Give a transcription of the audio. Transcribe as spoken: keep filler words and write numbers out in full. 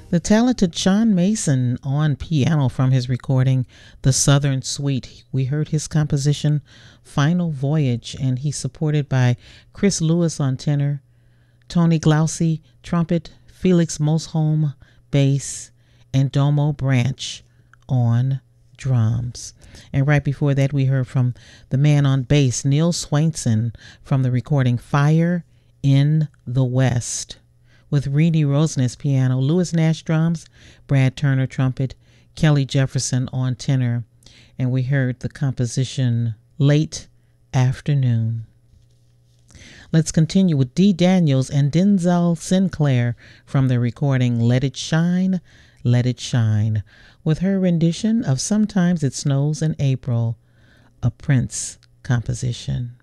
The talented Sean Mason on piano from his recording The Southern Suite. We heard his composition Final Voyage, and he's supported by Chris Lewis on tenor, Tony Glaucy trumpet, Felix Mosholm bass, and Domo Branch on drums. And right before that, we heard from the man on bass, Neil Swainson, from the recording Fire in the West, with Renee Roseness piano, Lewis Nash drums, Brad Turner trumpet, Kelly Jefferson on tenor. And we heard the composition Late Afternoon. Let's continue with Dee Daniels and Denzel Sinclair from the recording Let It Shine, Let It Shine, with her rendition of Sometimes It Snows in April, a Prince composition.